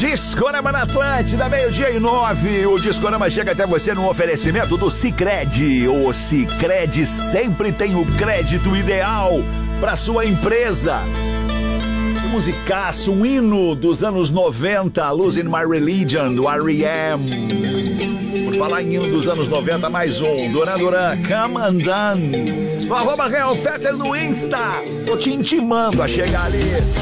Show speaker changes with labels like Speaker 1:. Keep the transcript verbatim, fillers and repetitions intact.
Speaker 1: Discorama na Atlântida, meio-dia e nove. O Discorama chega até você no oferecimento do Sicredi. O Sicredi sempre tem o crédito ideal para sua empresa. Um musicaço, um hino dos anos noventa, Losing My Religion, do R E M. Por falar em hino dos anos noventa, mais um, Duran Duran, Come Undone. No arroba Real Fetter no Insta. Tô te intimando a chegar ali.